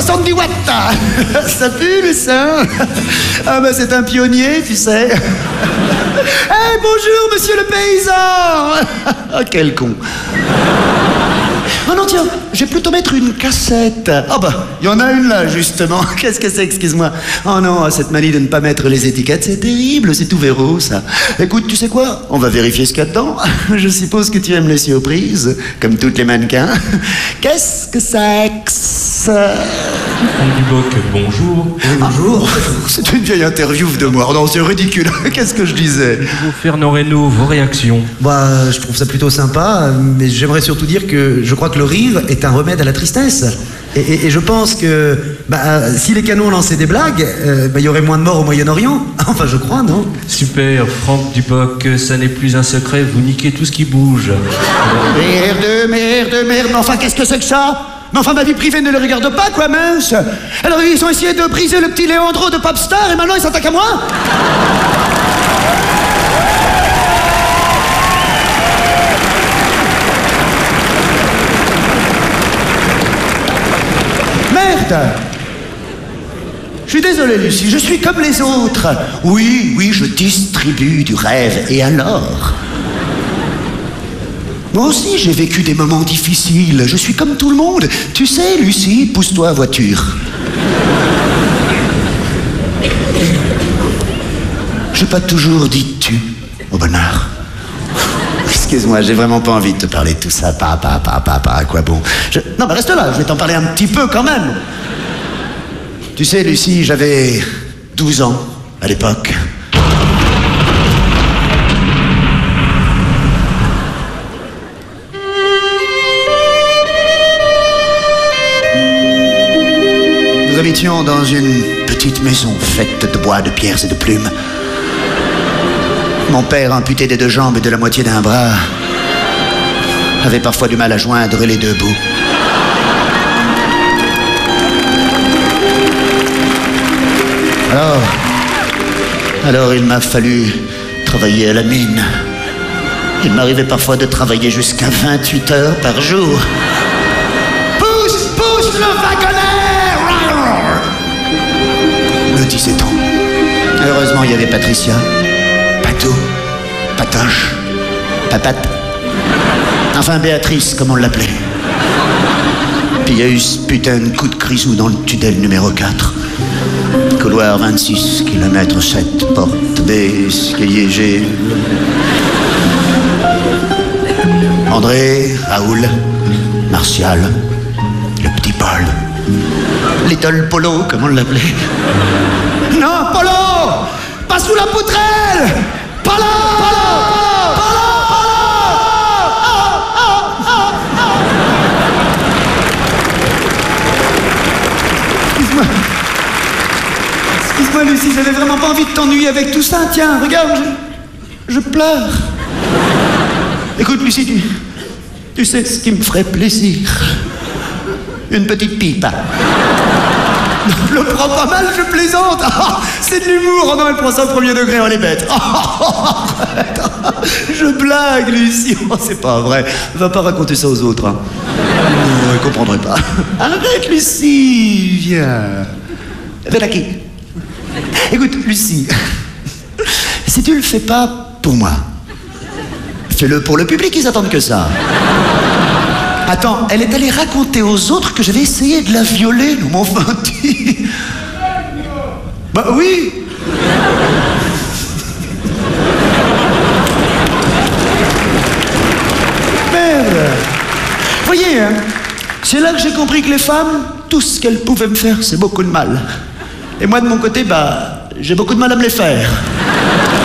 70 watts. Ça pue le sein. Ah ben c'est un pionnier, tu sais. Eh bonjour monsieur le paysan. Ah quel con. Oh non tiens, je vais plutôt mettre une cassette. Ah bah, il y en a une là justement. Qu'est-ce que c'est, excuse-moi. Oh non, cette manie de ne pas mettre les étiquettes, c'est terrible, c'est tout verrou ça. Écoute, tu sais quoi? On va vérifier ce qu'il y a dedans. Je suppose que tu aimes les surprises, comme toutes les mannequins. Qu'est-ce que c'est que ça? Franck Dubosc, bonjour. Bonjour. C'est une vieille interview de moi. Non, c'est ridicule. Qu'est-ce que je disais? Vous, Fernand Reynaud, vos réactions? Bah, je trouve ça plutôt sympa, mais j'aimerais surtout dire que je crois que le rire est un remède à la tristesse. Et je pense que si les canons lançaient des blagues, il y aurait moins de morts au Moyen-Orient. Enfin, je crois, non? Super, Franck Dubosc, ça n'est plus un secret, vous niquez tout ce qui bouge. Merde. Mais enfin, qu'est-ce que c'est que ça? Mais enfin, ma vie privée ne les regarde pas, quoi, mince. Alors, ils ont essayé de briser le petit Léandro de Popstar et maintenant ils s'attaquent à moi? Merde! Je suis désolé, Lucie, je suis comme les autres. Oui, je distribue du rêve. Et alors? Moi aussi, j'ai vécu des moments difficiles. Je suis comme tout le monde. Tu sais, Lucie, pousse-toi, voiture. J'ai pas toujours dit tu au bonheur. Excuse-moi, j'ai vraiment pas envie de te parler de tout ça. Pas, à quoi bon? Non, mais reste là, je vais t'en parler un petit peu quand même. Tu sais, Lucie, j'avais 12 ans à l'époque. Nous habitions dans une petite maison faite de bois, de pierres et de plumes. Mon père, amputé des 2 jambes et de la moitié d'un bras, avait parfois du mal à joindre les 2 bouts. Alors il m'a fallu travailler à la mine. Il m'arrivait parfois de travailler jusqu'à 28 heures par jour. Pousse le wagonnet! Me disait-on. Heureusement, il y avait Patricia, Patou, Patoche, Papate. Enfin, Béatrice, comme on l'appelait. Puis il y a eu ce putain de coup de grisou dans le tunnel numéro 4. Couloir 26, kilomètre 7, porte B, escalier G. André, Raoul, Martial, le petit Paul. Little Polo, comme on l'appelait. Non, Polo! Pas sous la poutrelle! Polo! Excuse-moi, Lucie, j'avais vraiment pas envie de t'ennuyer avec tout ça. Tiens, regarde, je pleure. Écoute, Lucie, tu sais ce qui me ferait plaisir? Une petite pipe. Non, je le prends pas mal, je plaisante. Oh, c'est de l'humour. Oh non, elle prend ça au premier degré, on est bête. Je blague, Lucie. Oh, c'est pas vrai. Va pas raconter ça aux autres. Hein. Non, ils comprendraient pas. Arrête, Lucie. Viens. Viens là qui. Écoute, Lucie, si tu le fais pas pour moi, fais-le pour le public, ils attendent que ça. Attends, elle est allée raconter aux autres que j'avais essayé de la violer, nous m'ont dit. Bah oui. Merde. Voyez, hein, c'est là que j'ai compris que les femmes, tout ce qu'elles pouvaient me faire, c'est beaucoup de mal. Et moi, de mon côté, j'ai beaucoup de mal à me les faire.